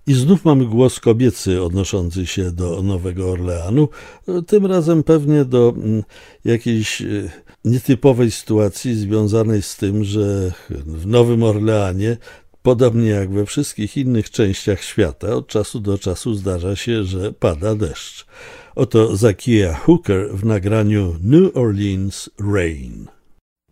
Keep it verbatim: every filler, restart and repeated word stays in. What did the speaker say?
I znów mamy głos kobiecy odnoszący się do Nowego Orleanu, tym razem pewnie do jakiejś nietypowej sytuacji związanej z tym, że w Nowym Orleanie, podobnie jak we wszystkich innych częściach świata, od czasu do czasu zdarza się, że pada deszcz. Oto Zakija Hooker w nagraniu New Orleans Rain.